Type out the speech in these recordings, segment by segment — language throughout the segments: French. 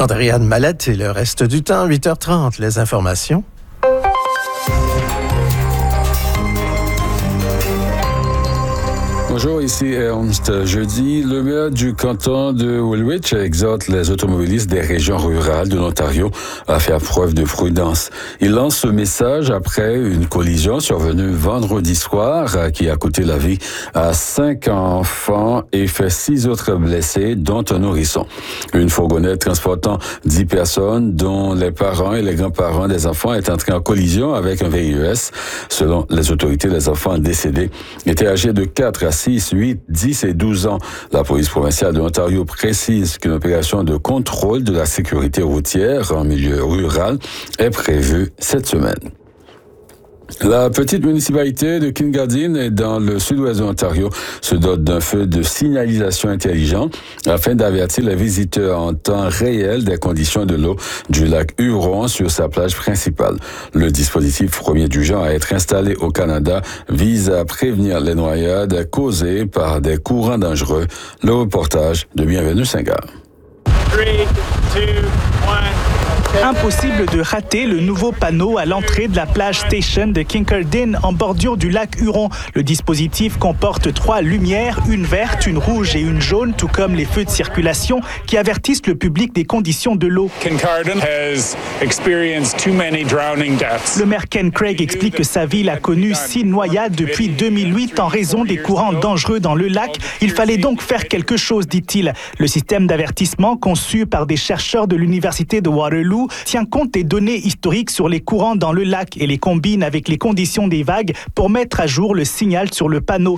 Andréane Mallette et le reste du temps, 8h30, les informations. Bonjour, ici Ernst. Jeudi, le maire du canton de Woolwich exhorte les automobilistes des régions rurales de l'Ontario à faire preuve de prudence. Il lance ce message après une collision survenue vendredi soir qui a coûté la vie à 5 enfants et fait 6 autres blessés, dont un nourrisson. Une fourgonnette transportant 10 personnes, dont les parents et les grands-parents des enfants, est entrée en collision avec un VUS. Selon les autorités, les enfants décédés étaient âgés de 4 à 6, 8, 10 et 12 ans. La police provinciale de l'Ontario précise qu'une opération de contrôle de la sécurité routière en milieu rural est prévue cette semaine. La petite municipalité de Kincardine, dans le sud-ouest de l'Ontario, se dote d'un feu de signalisation intelligent afin d'avertir les visiteurs en temps réel des conditions de l'eau du lac Huron sur sa plage principale. Le dispositif premier du genre à être installé au Canada vise à prévenir les noyades causées par des courants dangereux. Le reportage de Bienvenue Senghar. 3, 2, 1... Impossible de rater le nouveau panneau à l'entrée de la plage Station de Kincardine en bordure du lac Huron. Le dispositif comporte 3 lumières, une verte, une rouge et une jaune, tout comme les feux de circulation qui avertissent le public des conditions de l'eau. Kincardine has experienced too many drowning deaths. Le maire Ken Craig explique que sa ville a connu 6 noyades depuis 2008 en raison des courants dangereux dans le lac. Il fallait donc faire quelque chose, dit-il. Le système d'avertissement conçu par des chercheurs de l'université de Waterloo tient compte des données historiques sur les courants dans le lac et les combine avec les conditions des vagues pour mettre à jour le signal sur le panneau.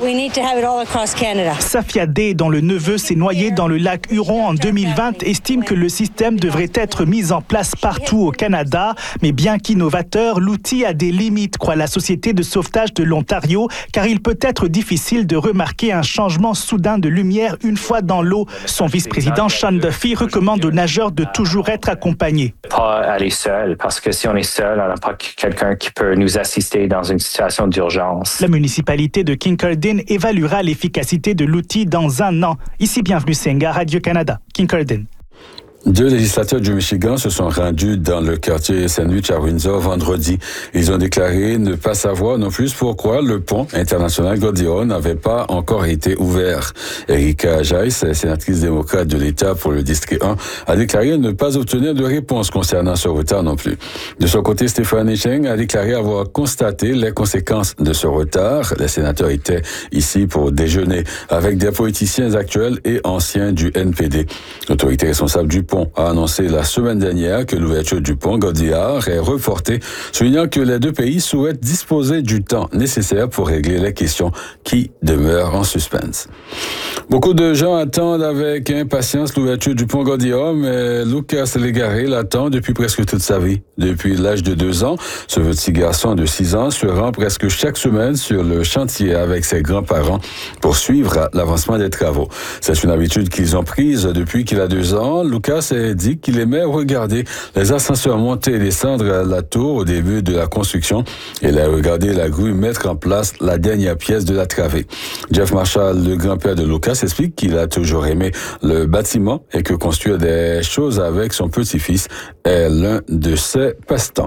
Safia Day, dont le neveu s'est noyé dans le lac Huron en 2020, estime que le système devrait être mis en place partout au Canada. Mais bien qu'innovateur, l'outil a des limites, croit la Société de sauvetage de l'Ontario, car il peut être difficile de remarquer un changement soudain de lumière une fois dans l'eau. Son vice-président Sean Duffy recommande aux nageurs de toujours être accompagnés. Pas aller seul, parce que si on est seul, on n'a pas quelqu'un qui peut nous assister dans une situation d'urgence. La municipalité de Kincardine évaluera l'efficacité de l'outil dans 1 an. Ici, Bienvenue Senghar, Radio-Canada, Kincardine. 2 législateurs du Michigan se sont rendus dans le quartier Sandwich à Windsor vendredi. Ils ont déclaré ne pas savoir non plus pourquoi le pont international Gordillon n'avait pas encore été ouvert. Erika Jais, sénatrice démocrate de l'État pour le district 1, a déclaré ne pas obtenir de réponse concernant ce retard non plus. De son côté, Stéphane Cheng a déclaré avoir constaté les conséquences de ce retard. Les sénateurs étaient ici pour déjeuner avec des politiciens actuels et anciens du NPD. L'autorité responsable du pont a annoncé la semaine dernière que l'ouverture du pont Gordillard est reportée, soulignant que les 2 pays souhaitent disposer du temps nécessaire pour régler les questions qui demeurent en suspense. Beaucoup de gens attendent avec impatience l'ouverture du pont Gordillard, mais Lucas Légaré l'attend depuis presque toute sa vie. Depuis l'âge de 2 ans, ce petit garçon de 6 ans se rend presque chaque semaine sur le chantier avec ses grands-parents pour suivre l'avancement des travaux. C'est une habitude qu'ils ont prise depuis qu'il a 2 ans. Lucas s'est dit qu'il aimait regarder les ascenseurs monter et descendre la tour au début de la construction et il a regardé la grue mettre en place la dernière pièce de la travée. Jeff Marshall, le grand-père de Lucas, explique qu'il a toujours aimé le bâtiment et que construire des choses avec son petit-fils est l'un de ses passe-temps.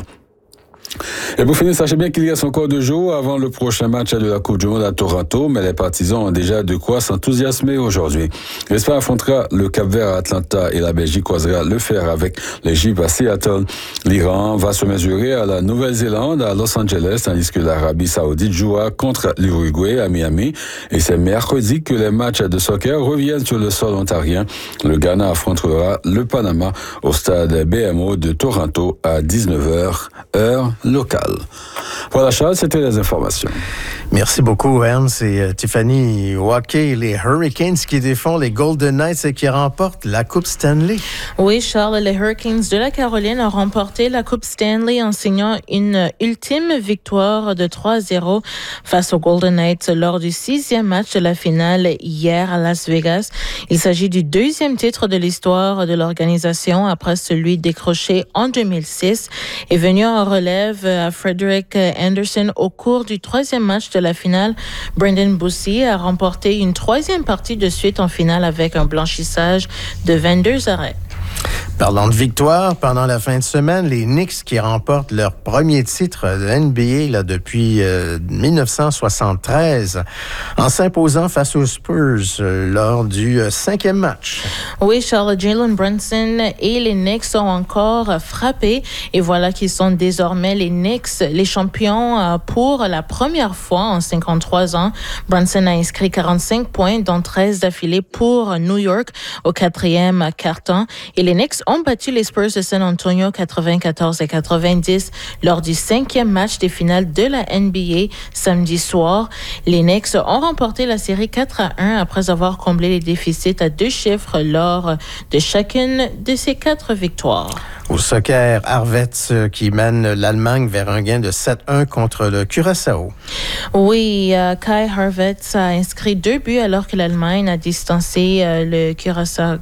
Et pour finir, sachez bien qu'il reste encore 2 jours avant le prochain match de la Coupe du Monde à Toronto, mais les partisans ont déjà de quoi s'enthousiasmer aujourd'hui. L'Espagne affrontera le Cap-Vert à Atlanta et la Belgique croisera le fer avec l'Égypte à Seattle. L'Iran va se mesurer à la Nouvelle-Zélande à Los Angeles, tandis que l'Arabie Saoudite jouera contre l'Uruguay à Miami. Et c'est mercredi que les matchs de soccer reviennent sur le sol ontarien. Le Ghana affrontera le Panama au stade BMO de Toronto à 19h, heure locale. Voilà, Charles, c'était les informations. Merci beaucoup, Ernst et Tiffany. Hockey, les Hurricanes qui défont les Golden Knights et qui remportent la Coupe Stanley. Oui, Charles, les Hurricanes de la Caroline ont remporté la Coupe Stanley en signant une ultime victoire de 3-0 face aux Golden Knights lors du 6e match de la finale hier à Las Vegas. Il s'agit du 2e titre de l'histoire de l'organisation après celui décroché en 2006 et venu en relève à Frederick Anderson au cours du 3e match de la finale. Brendan Bussi a remporté une 3e partie de suite en finale avec un blanchissage de 22 arrêts. Parlant de victoire, pendant la fin de semaine, les Knicks qui remportent leur premier titre de NBA là, depuis 1973 en s'imposant face aux Spurs lors du 5e match. Oui, Charles, Jalen Brunson et les Knicks sont encore frappés et voilà qu'ils sont désormais les Knicks, les champions pour la première fois en 53 ans. Brunson a inscrit 45 points, dont 13 d'affilée pour New York au 4e quart-temps et les Knicks ont battu les Spurs de San Antonio 94-90 lors du 5e match des finales de la NBA samedi soir. Les Knicks ont remporté la série 4-1 après avoir comblé les déficits à 2 chiffres lors de chacune de ces 4 victoires. Au soccer, Harvets qui mène l'Allemagne vers un gain de 7-1 contre le Curaçao. Oui, Kai Havertz a inscrit 2 buts alors que l'Allemagne a distancé le Curaçao,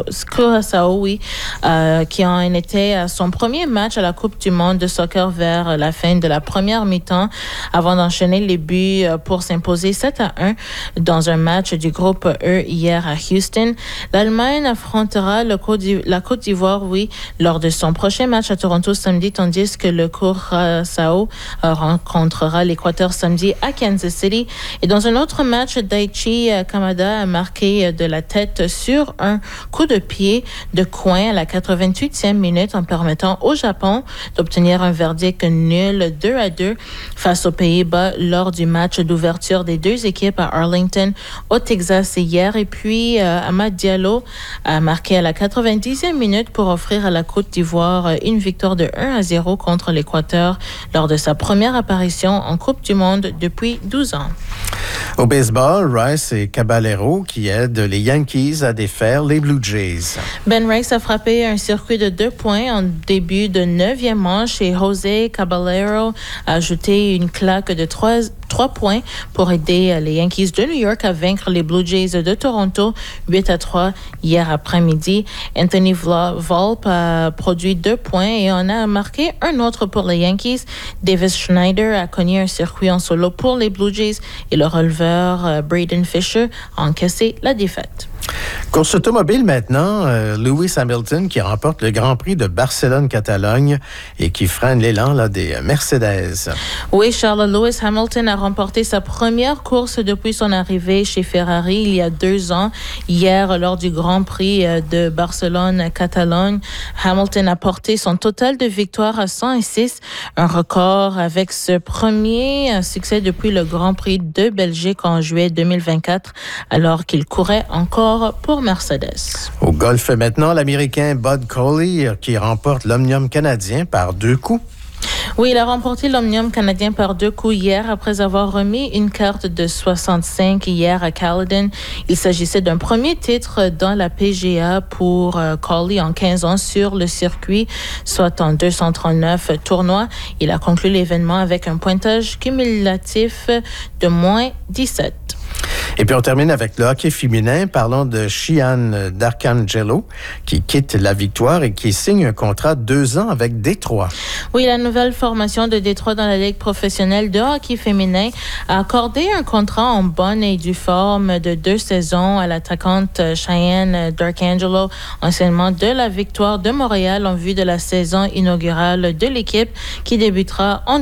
qui en était à son premier match à la Coupe du monde de soccer vers la fin de la première mi-temps avant d'enchaîner les buts pour s'imposer 7-1 dans un match du groupe E hier à Houston. L'Allemagne affrontera la Côte d'Ivoire, lors de son prochain match à Toronto samedi, tandis que le Curaçao rencontrera l'Équateur samedi à Kansas City. Et dans un autre match, Daichi Kamada a marqué de la tête sur un coup de pied de coin à la 88e minute en permettant au Japon d'obtenir un verdict nul 2-2 face aux Pays-Bas lors du match d'ouverture des 2 équipes à Arlington au Texas hier. Et puis Amad Diallo a marqué à la 90e minute pour offrir à la Côte d'Ivoire une victoire de 1-0 contre l'Équateur lors de sa première apparition en Coupe du monde depuis 12 ans. Au baseball, Rice et Caballero qui aident les Yankees à défaire les Blue Jays. Ben Rice a frappé un circuit de 2 points en début de 9e manche et José Caballero a ajouté une claque de 3 points pour aider les Yankees de New York à vaincre les Blue Jays de Toronto 8-3 hier après-midi. Anthony Volpe a produit 2 points et en a marqué un autre pour les Yankees. Davis Schneider a cogné un circuit en solo pour les Blue Jays et le releveur Braden Fisher a encaissé la défaite. Course automobile maintenant, Lewis Hamilton qui remporte le Grand Prix de Barcelone-Catalogne et qui freine l'élan des Mercedes. Oui, Charles, Lewis Hamilton a remporté sa première course depuis son arrivée chez Ferrari il y a 2 ans. Hier, lors du Grand Prix de Barcelone-Catalogne, Hamilton a porté son total de victoires à 106, un record avec ce premier succès depuis le Grand Prix de Belgique en juillet 2024, alors qu'il courait encore pour Mercedes. Au golf maintenant, l'Américain Bud Cauley qui remporte l'Omnium canadien par 2 coups. Oui, il a remporté l'Omnium canadien par 2 coups hier après avoir remis une carte de 65 hier à Caledon. Il s'agissait d'un premier titre dans la PGA pour Cauley en 15 ans sur le circuit, soit en 239 tournois. Il a conclu l'événement avec un pointage cumulatif de moins 17. Et puis on termine avec le hockey féminin. Parlons de Shian Darkangelo qui quitte la Victoire et qui signe un contrat de 2 ans avec Détroit. Oui, la nouvelle formation de Détroit dans la Ligue professionnelle de hockey féminin a accordé un contrat en bonne et due forme de 2 saisons à l'attaquante Cheyenne Darkangelo, anciennement de la Victoire de Montréal en vue de la saison inaugurale de l'équipe qui débutera en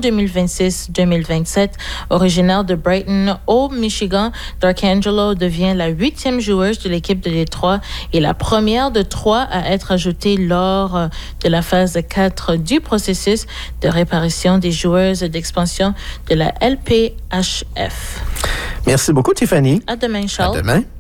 2026-2027. Originaire de Brighton au Michigan, Darkangelo devient la 8e joueuse de l'équipe de Détroit et la première de 3 à être ajoutée lors de la phase 4 du processus de réparation des joueuses d'expansion de la LPHF. Merci beaucoup, Tiffany. À demain, Charles. À demain.